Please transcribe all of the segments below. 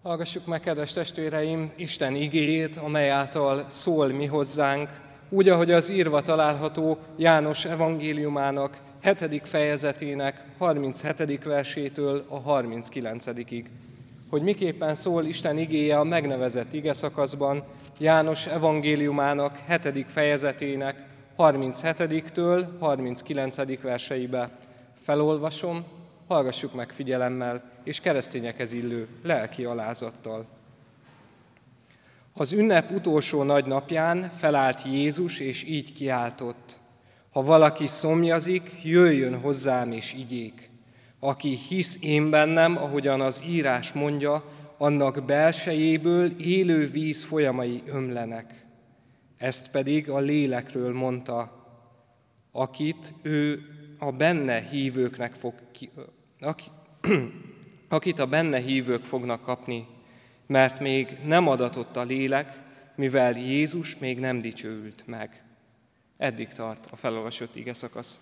Hallgassuk meg, kedves testvéreim, Isten igéjét, amely által szól mi hozzánk, úgy, ahogy az írva található János evangéliumának 7. fejezetének 37. versétől a 39-ig. Hogy miképpen szól Isten igéje a megnevezett igeszakaszban, János evangéliumának 7. fejezetének 37-től 39. verseibe. Felolvasom, hallgassuk meg figyelemmel, és keresztényekhez illő lelki alázattal. Az ünnep utolsó nagy napján felállt Jézus, és így kiáltott: ha valaki szomjazik, jöjjön hozzám és igyék. Aki hisz én bennem, ahogyan az írás mondja, annak belsejéből élő víz folyamai ömlenek. Ezt pedig a lélekről mondta, akit ő a benne hívőknek akit a benne hívők fognak kapni, mert még nem adatott a lélek, mivel Jézus még nem dicsőült meg. Eddig tart a felolvasott igeszakasz.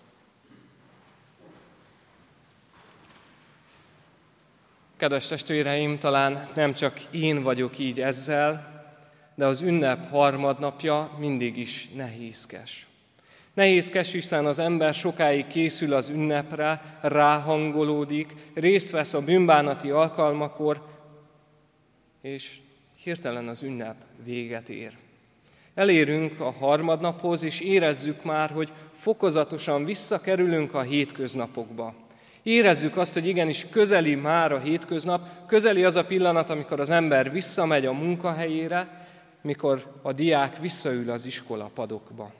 Kedves testvéreim, talán nem csak én vagyok így ezzel, de az ünnep harmadnapja mindig is nehézkes. Nehézkes, hiszen az ember sokáig készül az ünnepre, ráhangolódik, részt vesz a bűnbánati alkalmakor, és hirtelen az ünnep véget ér. Elérünk a harmadnaphoz, és érezzük már, hogy fokozatosan visszakerülünk a hétköznapokba. Érezzük azt, hogy igenis közeli már a hétköznap, közeli az a pillanat, amikor az ember visszamegy a munkahelyére, mikor a diák visszaül az iskola padokba.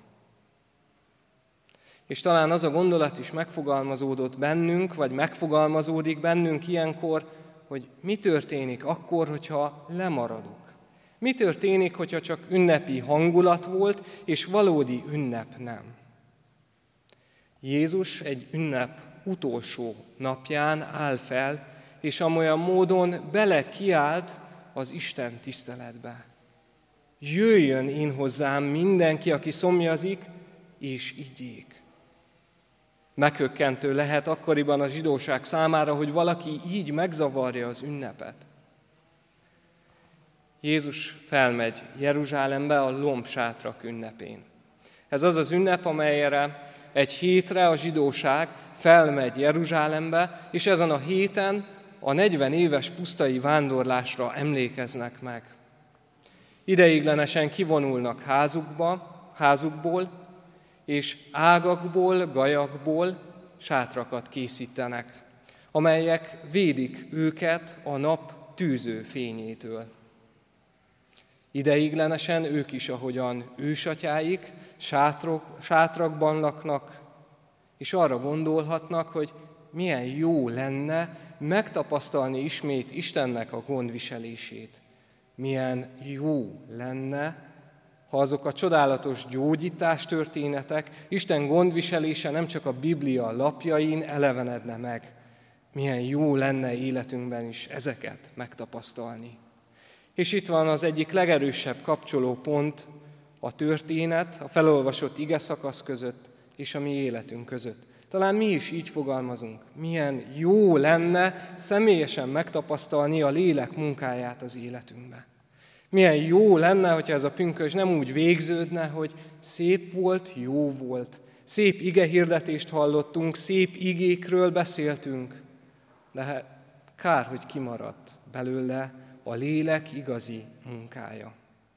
És talán az a gondolat is megfogalmazódott bennünk, vagy megfogalmazódik bennünk ilyenkor, hogy mi történik akkor, hogyha lemaradok. Mi történik, hogyha csak ünnepi hangulat volt, és valódi ünnep nem. Jézus egy ünnep utolsó napján áll fel, és amolyan módon belekiált az Isten tiszteletbe. Jöjjön én hozzám mindenki, aki szomjazik, és igyék. Meghökkentő lehet akkoriban a zsidóság számára, hogy valaki így megzavarja az ünnepet. Jézus felmegy Jeruzsálembe a lombsátrak ünnepén. Ez az az ünnep, amelyre egy hétre a zsidóság felmegy Jeruzsálembe, és ezen a héten a 40 éves pusztai vándorlásra emlékeznek meg. Ideiglenesen kivonulnak házukból, és ágakból, gajakból sátrakat készítenek, amelyek védik őket a nap tűző fényétől. Ideiglenesen ők is, ahogyan ősatyáik, sátrakban laknak, és arra gondolhatnak, hogy milyen jó lenne megtapasztalni ismét Istennek a gondviselését. Milyen jó lenne, ha azok a csodálatos gyógyítás történetek, Isten gondviselése nem csak a Biblia lapjain elevenedne meg. Milyen jó lenne életünkben is ezeket megtapasztalni. És itt van az egyik legerősebb kapcsoló pont a történet, a felolvasott igeszakasz között és a mi életünk között. Talán mi is így fogalmazunk. Milyen jó lenne személyesen megtapasztalni a lélek munkáját az életünkbe. Milyen jó lenne, hogyha ez a pünkösd nem úgy végződne, hogy szép volt, jó volt. Szép igehirdetést hallottunk, szép igékről beszéltünk, de kár, hogy kimaradt belőle a lélek igazi munkája.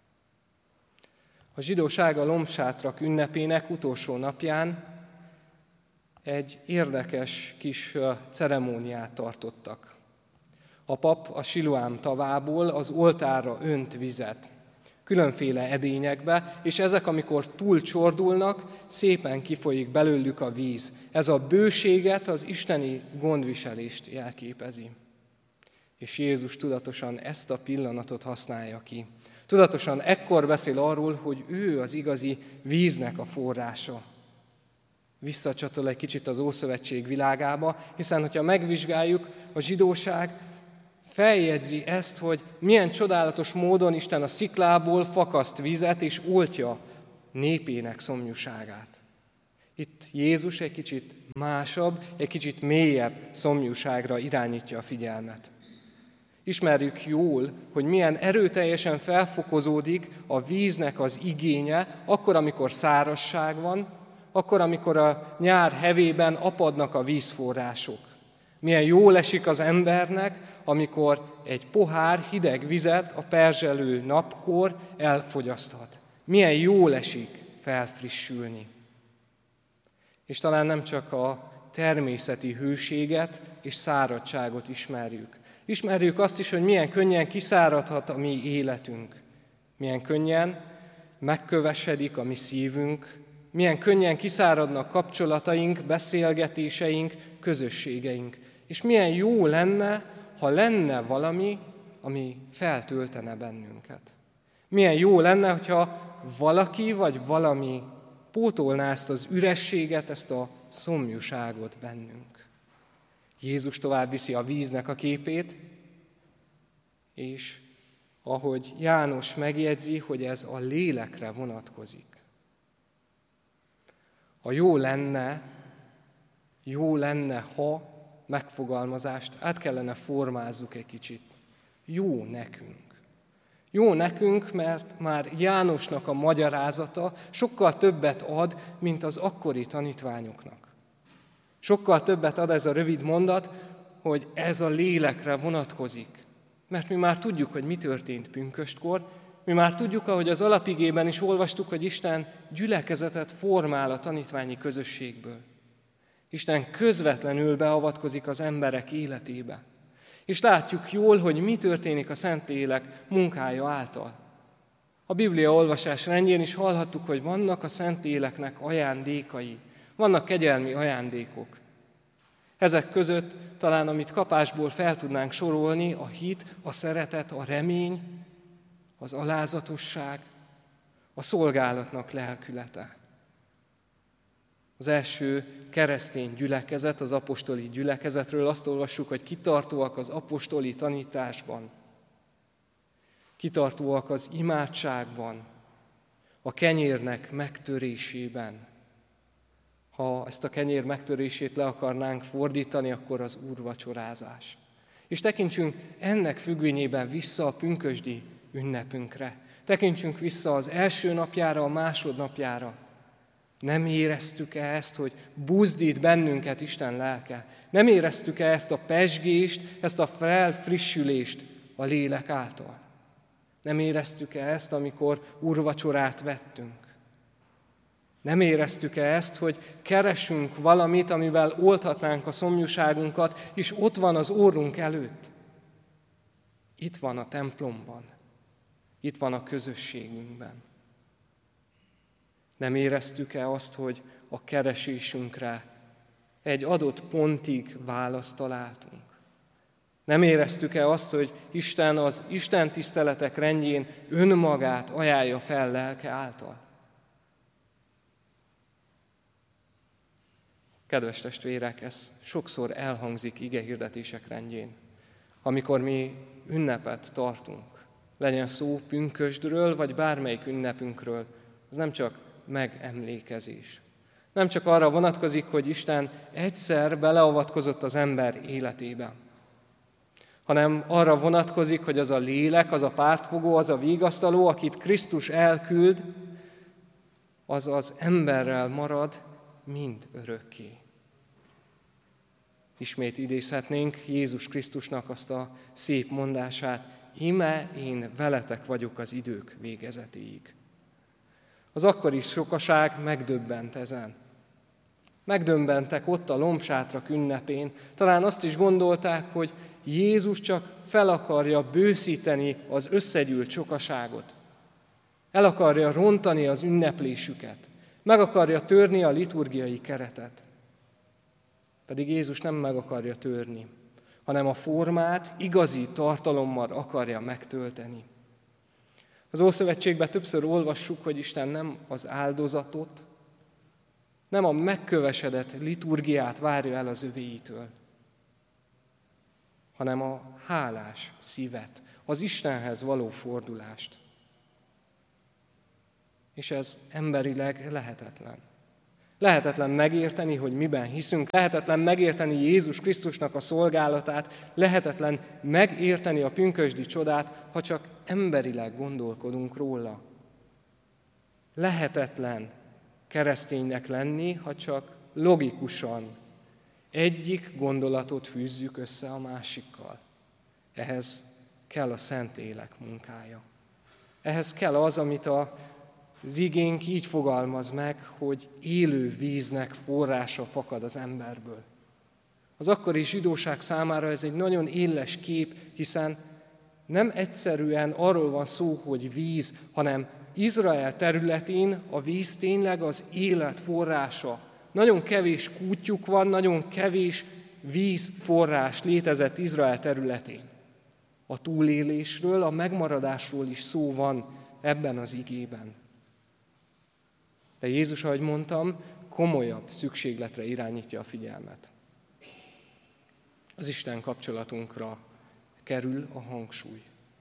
A zsidóság a lombsátrak ünnepének utolsó napján egy érdekes kis ceremóniát tartottak. A pap a Siloám tavából az oltárra önt vizet, különféle edényekbe, és ezek, amikor túlcsordulnak, szépen kifolyik belőlük a víz. Ez a bőséget, az isteni gondviselést jelképezi. És Jézus tudatosan ezt a pillanatot használja ki. Tudatosan ekkor beszél arról, hogy ő az igazi víznek a forrása. Visszacsatol egy kicsit az Ószövetség világába, hiszen, hogyha megvizsgáljuk, a zsidóság feljegyzi ezt, hogy milyen csodálatos módon Isten a sziklából fakaszt vizet, és oltja népének szomjúságát. Itt Jézus egy kicsit másabb, egy kicsit mélyebb szomjúságra irányítja a figyelmet. Ismerjük jól, hogy milyen erőteljesen felfokozódik a víznek az igénye, akkor, amikor szárazság van, akkor, amikor a nyár hevében apadnak a vízforrások. Milyen jól esik az embernek, amikor egy pohár hideg vizet a perzselő napkor elfogyaszthat. Milyen jól esik felfrissülni. És talán nem csak a természeti hőséget és száradtságot ismerjük. Ismerjük azt is, hogy milyen könnyen kiszáradhat a mi életünk. Milyen könnyen megkövesedik a mi szívünk, milyen könnyen kiszáradnak kapcsolataink, beszélgetéseink, közösségeink. És milyen jó lenne, ha lenne valami, ami feltöltene bennünket. Milyen jó lenne, hogyha valaki vagy valami pótolná ezt az ürességet, ezt a szomjúságot bennünk. Jézus tovább viszi a víznek a képét, és ahogy János megjegyzi, hogy ez a lélekre vonatkozik. A jó lenne, ha megfogalmazást át kellene formázzuk egy kicsit. Jó nekünk. Jó nekünk, mert már Jánosnak a magyarázata sokkal többet ad, mint az akkori tanítványoknak. Sokkal többet ad ez a rövid mondat, hogy ez a lélekre vonatkozik. Mert mi már tudjuk, hogy mi történt pünköstkor, mi már tudjuk, ahogy az alapigében is olvastuk, hogy Isten gyülekezetet formál a tanítványi közösségből. Isten közvetlenül beavatkozik az emberek életébe. És látjuk jól, hogy mi történik a Szentlélek munkája által. A Biblia olvasás rendjén is hallhattuk, hogy vannak a Szentléleknek ajándékai, vannak kegyelmi ajándékok. Ezek között talán, amit kapásból fel tudnánk sorolni, a hit, a szeretet, a remény, az alázatosság, a szolgálatnak lelkülete. Az első keresztény gyülekezet, az apostoli gyülekezetről azt olvassuk, hogy kitartóak az apostoli tanításban, kitartóak az imádságban, a kenyérnek megtörésében. Ha ezt a kenyér megtörését le akarnánk fordítani, akkor az úrvacsorázás. És tekintsünk ennek függvényében vissza a pünkösdi ünnepünkre. Tekintsünk vissza az első napjára, a másodnapjára. Nem éreztük-e ezt, hogy buzdít bennünket Isten lelke? Nem éreztük-e ezt a pezsgést, ezt a felfrissülést a lélek által? Nem éreztük-e ezt, amikor úrvacsorát vettünk? Nem éreztük-e ezt, hogy keresünk valamit, amivel oldhatnánk a szomjúságunkat, és ott van az orrunk előtt? Itt van a templomban, itt van a közösségünkben. Nem éreztük-e azt, hogy a keresésünkre egy adott pontig választ találtunk? Nem éreztük-e azt, hogy Isten az Isten tiszteletek rendjén önmagát ajánlja fel lelke által? Kedves testvérek, ez sokszor elhangzik igehirdetések rendjén, amikor mi ünnepet tartunk. Legyen szó pünkösdről, vagy bármelyik ünnepünkről, az nem csak megemlékezés. Nem csak arra vonatkozik, hogy Isten egyszer beleavatkozott az ember életébe, hanem arra vonatkozik, hogy az a lélek, az a pártfogó, az a vigasztaló, akit Krisztus elküld, az az emberrel marad mind örökké. Ismét idézhetnénk Jézus Krisztusnak azt a szép mondását, íme én veletek vagyok az idők végezetéig. Az akkori sokaság megdöbbent ezen. Megdöbbentek ott a lombsátrak ünnepén. Talán azt is gondolták, hogy Jézus csak fel akarja bőszíteni az összegyűlt sokaságot. El akarja rontani az ünneplésüket. Meg akarja törni a liturgiai keretet. Pedig Jézus nem meg akarja törni, hanem a formát igazi tartalommal akarja megtölteni. Az Ószövetségben többször olvassuk, hogy Isten nem az áldozatot, nem a megkövesedett liturgiát várja el az övéitől, hanem a hálás szívet, az Istenhez való fordulást. És ez emberileg lehetetlen. Lehetetlen megérteni, hogy miben hiszünk, lehetetlen megérteni Jézus Krisztusnak a szolgálatát, lehetetlen megérteni a pünkösdi csodát, ha csak emberileg gondolkodunk róla. Lehetetlen kereszténynek lenni, ha csak logikusan egyik gondolatot fűzzük össze a másikkal. Ehhez kell a Szentlélek munkája. Ehhez kell az, amit az igénk így fogalmaz meg, hogy élő víznek forrása fakad az emberből. Az akkori zsidóság számára ez egy nagyon éles kép, hiszen nem egyszerűen arról van szó, hogy víz, hanem Izrael területén a víz tényleg az élet forrása. Nagyon kevés kútjuk van, nagyon kevés vízforrás létezett Izrael területén. A túlélésről, a megmaradásról is szó van ebben az igében. De Jézus, ahogy mondtam, komolyabb szükségletre irányítja a figyelmet. Az Isten kapcsolatunkra kerül a hangsúly.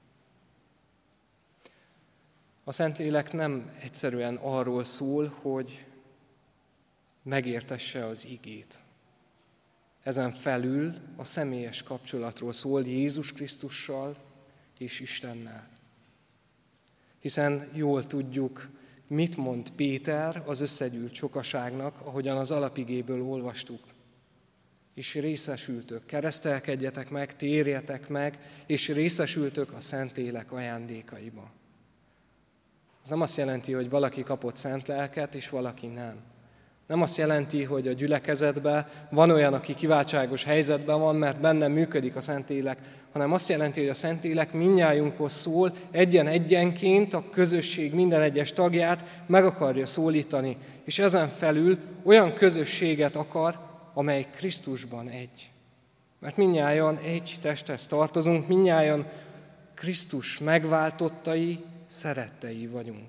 A Szentlélek nem egyszerűen arról szól, hogy megértesse az igét. Ezen felül a személyes kapcsolatról szól Jézus Krisztussal és Istennel. Hiszen jól tudjuk, mit mond Péter az összegyűlt sokaságnak, ahogyan az alapigéből olvastuk. És részesültök, keresztelkedjetek meg, térjetek meg, és részesültök a Szentlélek ajándékaiba. Ez nem azt jelenti, hogy valaki kapott szent lelket, és valaki nem. Nem azt jelenti, hogy a gyülekezetben van olyan, aki kiváltságos helyzetben van, mert benne működik a Szentlélek, hanem azt jelenti, hogy a Szentlélek mindnyájunkhoz szól, egyenként a közösség minden egyes tagját meg akarja szólítani, és ezen felül olyan közösséget akar, amely Krisztusban egy. Mert mindnyájan egy testhez tartozunk, mindnyájan Krisztus megváltottai, szerettei vagyunk.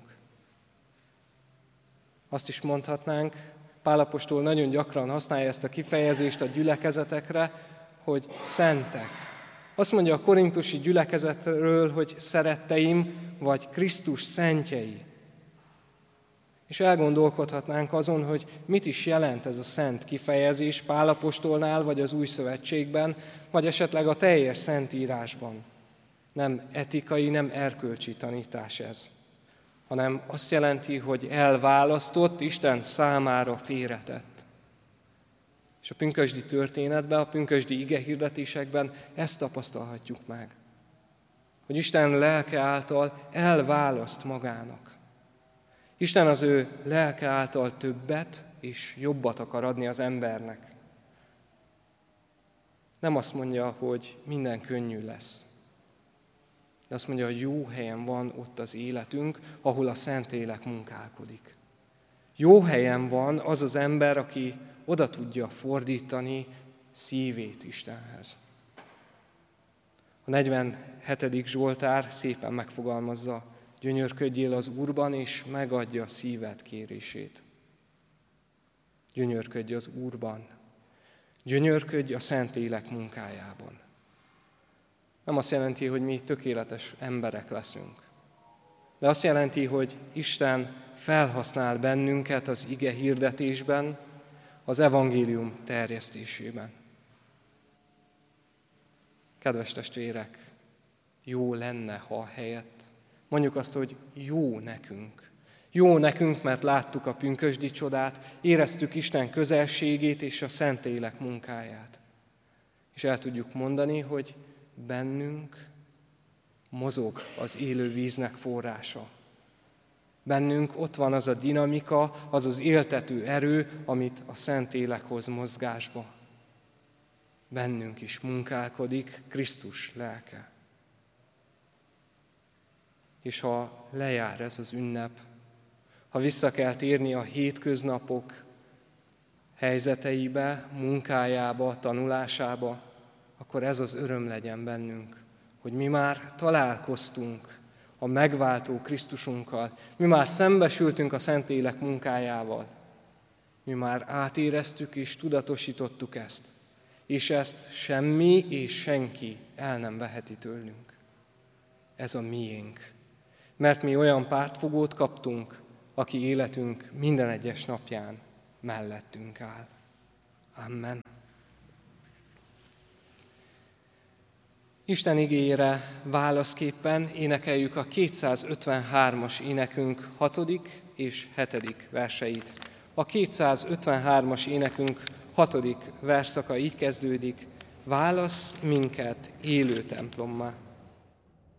Azt is mondhatnánk, Pál apostol nagyon gyakran használja ezt a kifejezést a gyülekezetekre, hogy szentek. Azt mondja a korintusi gyülekezetről, hogy szeretteim, vagy Krisztus szentjei. És elgondolkodhatnánk azon, hogy mit is jelent ez a szent kifejezés Pál apostolnál, vagy az Új Szövetségben, vagy esetleg a teljes Szentírásban. Nem etikai, nem erkölcsi tanítás ez, hanem azt jelenti, hogy elválasztott, Isten számára félretett. És a pünkösdi történetben, a pünkösdi igehirdetésekben ezt tapasztalhatjuk meg, hogy Isten lelke által elválaszt magának. Isten az ő lelke által többet és jobbat akar adni az embernek. Nem azt mondja, hogy minden könnyű lesz. De azt mondja, hogy jó helyen van ott az életünk, ahol a Szentlélek munkálkodik. Jó helyen van az az ember, aki oda tudja fordítani szívét Istenhez. A 47. Zsoltár szépen megfogalmazza, gyönyörködjél az Úrban, és megadja a szíved kérését. Gyönyörködj az Úrban. Gyönyörködj a Szentlélek munkájában. Nem azt jelenti, hogy mi tökéletes emberek leszünk. De azt jelenti, hogy Isten felhasznál bennünket az ige hirdetésben, az evangélium terjesztésében. Kedves testvérek, jó lenne, ha helyett mondjuk azt, hogy jó nekünk. Jó nekünk, mert láttuk a pünkösdi csodát, éreztük Isten közelségét és a Szentlélek munkáját. És el tudjuk mondani, hogy bennünk mozog az élő víznek forrása. Bennünk ott van az a dinamika, az az éltető erő, amit a Szentlélek hoz mozgásba. Bennünk is munkálkodik Krisztus lelke. És ha lejár ez az ünnep, ha vissza kell térni a hétköznapok helyzeteibe, munkájába, tanulásába, akkor ez az öröm legyen bennünk, hogy mi már találkoztunk a megváltó Krisztusunkkal, mi már szembesültünk a Szentlélek munkájával, mi már átéreztük és tudatosítottuk ezt, és ezt semmi és senki el nem veheti tőlünk. Ez a miénk, mert mi olyan pártfogót kaptunk, aki életünk minden egyes napján mellettünk áll. Amen. Isten igéjére válaszképpen énekeljük a 253-as énekünk 6. és 7. verseit. A 253-as énekünk 6. versszaka így kezdődik: válasz minket élő templommá.